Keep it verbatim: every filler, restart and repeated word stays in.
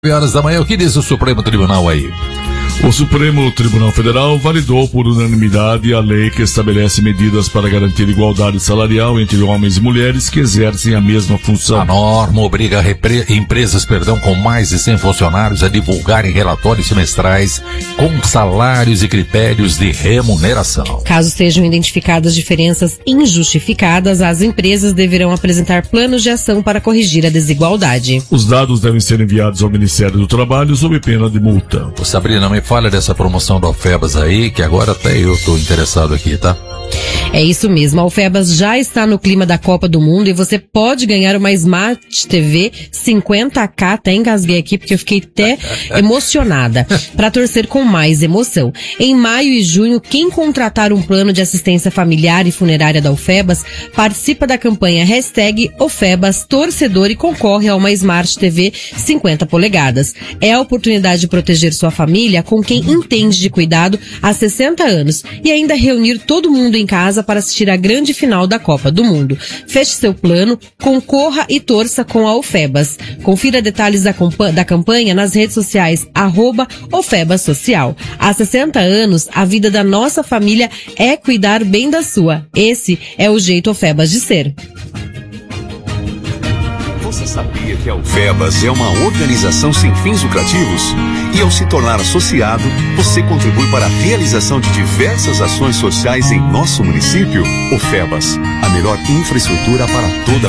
horas da manhã, o que diz o Supremo Tribunal aí? O Supremo Tribunal Federal validou por unanimidade a lei que estabelece medidas para garantir igualdade salarial entre homens e mulheres que exercem a mesma função. A norma obriga repre- empresas perdão, com mais de cem funcionários a divulgarem relatórios semestrais com salários e critérios de remuneração. Caso sejam identificadas diferenças injustificadas, as empresas deverão apresentar planos de ação para corrigir a desigualdade. Os dados devem ser enviados ao Ministério do Trabalho sob pena de multa. Ô Sabrina, me fala dessa promoção da Ofebas aí, que agora até eu tô interessado aqui, tá? É isso mesmo, a Ofebas já está no clima da Copa do Mundo e você pode ganhar uma Smart T V cinquenta K, até engasguei aqui porque eu fiquei até emocionada, para torcer com mais emoção. Em maio e junho, quem contratar um plano de assistência familiar e funerária da Ofebas participa da campanha hashtag Ofebas Torcedor e concorre a uma Smart T V cinquenta polegadas. É a oportunidade de proteger sua família com quem entende de cuidado há sessenta anos e ainda reunir todo mundo em casa para assistir a grande final da Copa do Mundo. Feche seu plano, concorra e torça com a Ofebas. Confira detalhes da, da campanha nas redes sociais, arroba Ofebas Social. Há sessenta anos, a vida da nossa família é cuidar bem da sua. Esse é o jeito Ofebas de ser. Você sabia que a Ofebas é uma organização sem fins lucrativos? E ao se tornar associado, você contribui para a realização de diversas ações sociais em nosso município? Ofebas, a melhor infraestrutura para toda a